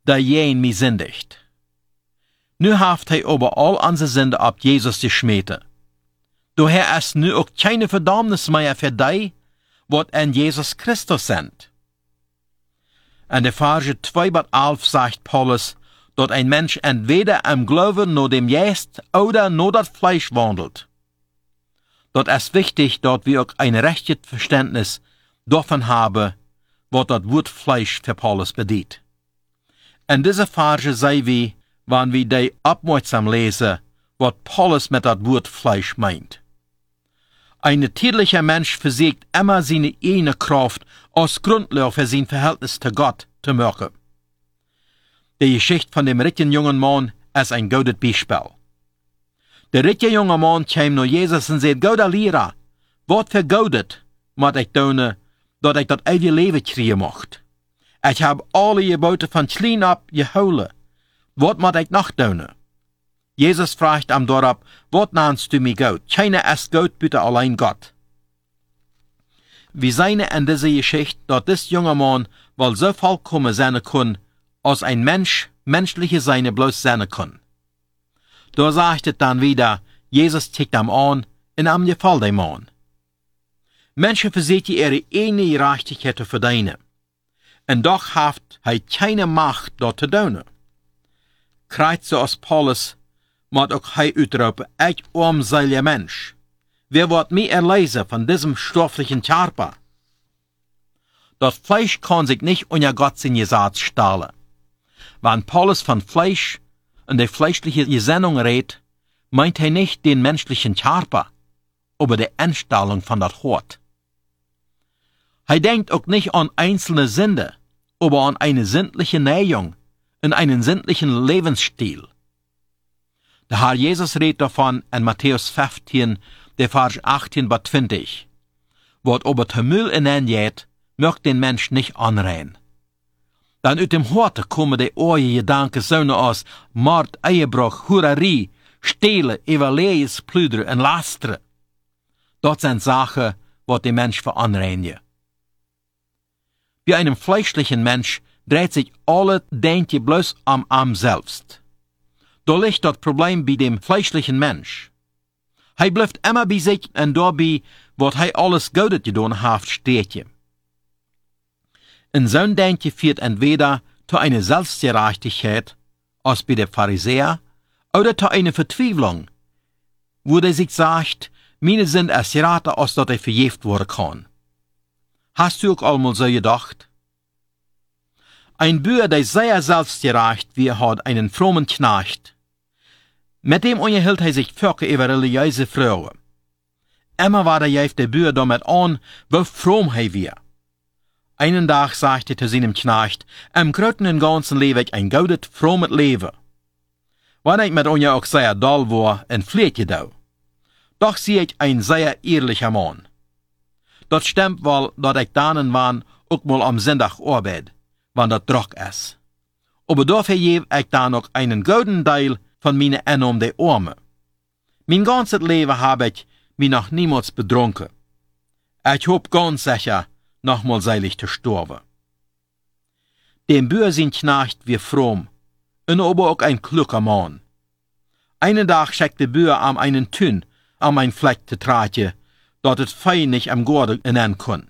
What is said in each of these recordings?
da jen mi sündigt. Nu haft hij over all onze Sünde ab Jesus geschmeten. Daher ist nu auch keine Verdammnis mehr für die, wat in Jesus Christus sind. In der Verse 2:11 sagt Paulus, dass ein Mensch entweder im Glauben nur dem Geist oder nur das Fleisch wandelt. Dort ist wichtig, dass wir auch ein rechtes Verständnis davon haben, was das Wort Fleisch für Paulus bedeutet. In dieser Verse sehen wir, wenn wir die aufmerksam lesen, was Paulus mit das Wort Fleisch meint. Ein natürlicher Mensch versucht immer seine eigene Kraft als Grundlage für sein Verhältnis zu Gott zu machen. Die Geschichte von dem reichen jungen Mann ist ein gutes Beispiel. Der reiche junge Mann kam nach Jesus und sagt, Gouder Lehrer, was für Goudet moet ich tun, dass ich das ewige Leben kriegen mocht? Ich habe alle Gebote von klein ab gehouden. Was moet ich noch tun? Jesus fragt am darauf, was nennst du mich Gott? Keiner ist Gott, bitte allein Gott. Wir sehen in dieser Geschichte, dass das junge Mann wohl so vollkommen sein kann, als ein Mensch menschliche Seine bloß sein kann. Da sagt es dann wieder, Jesus tickt am an, und am gefällt dem Mann. Menschen versuchen ihre eigene Gerechtigkeit zu verdienen. Und doch hat er keine Macht, das zu tun. Kreuz so als Paulus, moet auch hij uitroepen, ich armseliger Mensch. Wer wird mich erlösen von diesem stofflichen Körper? Das Fleisch kann sich nicht unter Gott sein Gesetz stellen. Wenn Paulus von Fleisch und der fleischlichen Gesinnung redet, meint er nicht den menschlichen Körper, aber die Einstellung von das Hort. Er denkt auch nicht an einzelne Sünde, aber an eine sündliche Neigung und einen sündlichen Lebensstil. Der Herr Jesus redet davon in Matthäus 15, der Vers 18-20. Wat über den Müll hineingeht, mögt den Mensch nicht anreden. Dann aus dem Horte kommen die oorje Gedanken so aus Mord, Ehebruch, Hurerie, Stehlen, Evaluies, Plüdern und Lasteren. Das sind Sachen, wat den Mensch veranreden. Bei einem fleischlichen Mensch dreht sich alle Denke bloß am selbst. Da liegt das Problem bei dem fleischlichen Mensch. Er bleibt immer bei sich und dabei, was er alles Gutes getan hat, steht je. In so ein Denken führt entweder zu einer Selbstgerechtigkeit, als bei der Pharisäer, oder zu einer Verzweiflung, wo der sich sagt, meine sind es geraten, als dass er verjeft worden kann. Hast du auch einmal so gedacht? Ein Bauer, der sehr selbstgerecht wie hat einen frommen Knecht. Mit dem unterhielt er sich Völker über religiöse Fragen. Immer war der Bauer damit an, wie fromm er war. Einen Tag sagte er zu seinem Knecht, im Großen und Ganzen lebe ich ein gutes, frommes Leben. Wenn ich mit euch auch sehr doll war, und Pflege da. Doch sehe ich ein sehr ehrlicher Mann. Das stimmt wohl, dass ich dann war, auch mal am Sonntag arbeite, wenn das Druck ist. Aber dafür gebe ich dann auch einen guten Teil von meinen Einnahmen der Arme. Mein ganzes Leben habe ich mich noch niemals betrunken. Ich hoffe ganz sicher, nochmal seilig zu sterben. Dem Bauer sein Knecht wie fromm, und aber auch ein kluger Mann. Einen Tag schickt der Bauer am einen Tünn, ein Fleck zu tragen, dass es fein nicht am Gorde innen kann.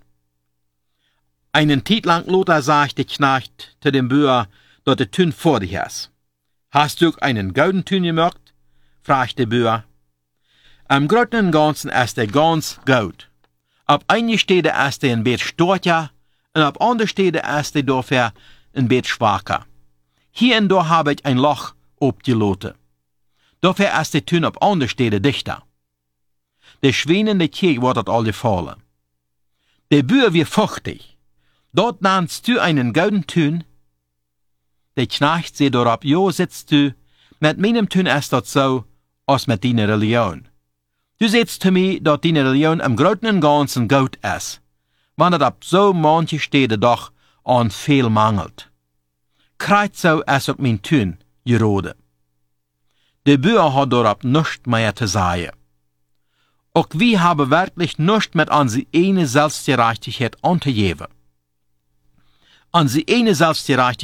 Einen Zeit lang Lothar sagt der Knecht zu dem Bauer, dass der Tünn vor dich ist. Hast du einen goldenen Tünn gemerkt? Fragt der Bauer. Am Großen und Ganzen ist der ganz gut. Auf eine Stelle ist er ein bisschen stärker, und auf andere Stelle ist er dafür ein bisschen schwacher. Hier und da habe ich ein Loch abgelassen. Dafür ist der Tünn auf andere Stelle dichter. Der Schwein in der Kirche wird das all gefallen. Der Bauer wird fuchtig. Dort nennst du einen goldenen Tünn. Der Knecht sagt darauf, jo, sitzt du, mit meinem Tünn ist das so, als mit deiner Religion. Du sagst zu mir, dass deine Religion im Großen und Ganzen gut ist, wenn es ab so manche Städte doch an viel mangelt. Kreuz so ist auch mein Tünn gerodet. Der Bauer hat darauf nichts mehr zu sagen. Auch wir haben wirklich nichts mit unserer eigenen Selbstgerechtigkeit anzugeben. Unsere eine Selbstgerechtigkeit ist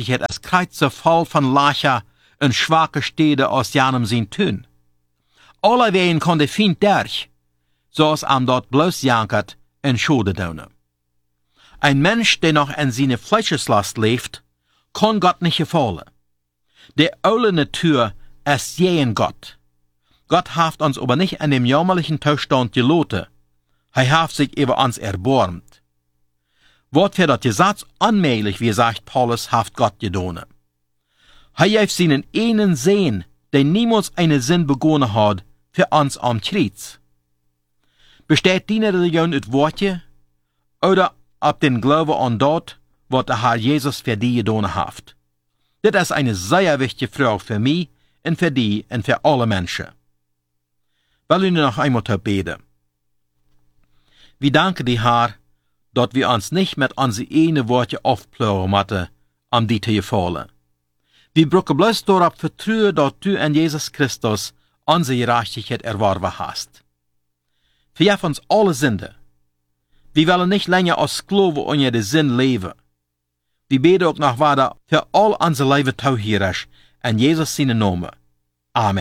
Kreuz voll von Lacher en schwache Stede aus janem zijn tun. Alle ween kon de fiend derch, zoals am dort bloos jankert en schode doen. Ein Mensch, der noch in seine Fleischeslast lebt, kann Gott nicht gefallen. Die alte Natur ist jeden Gott. Gott hat uns aber nicht in dem jämmerlichen Zustand gelassen. Er hat sich über uns erbarmt. Wat für das Gesetz unmöglich, wie sagt Paulus, hat Gott getan. Er hat seinen einen Sohn, der niemals einen Sinn begonnen hat, für uns am Kreuz. Besteht die Religion uit Wortje, oder ab den Glaube an dort, was der Herr Jesus für die getan hat? Das ist eine sehr wichtige Frage für mich und für die und für alle Menschen. Will ich noch einmal beten. Wir danken dir, Herr, dass wir uns nicht mit unseren eigenen Worten aufplagen müssen, um die zu gefallen. Wir brauchen bloß darauf vertrauen, dass du in Jesus Christus unsere Gerechtigkeit erworben hast. Vergib uns alle Sünden. Wir wollen nicht länger als Sklaven unter den Sinn leben. Wir beten auch noch weiter für all unsere Leben tauhierisch in Jesus seinen Namen. Amen.